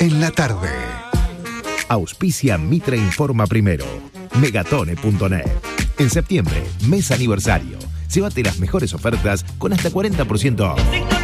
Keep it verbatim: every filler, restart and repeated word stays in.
en la tarde. Auspicia Mitre Informa Primero. Megatone punto net. En septiembre, mes aniversario. Llévate las mejores ofertas con hasta cuarenta por ciento off.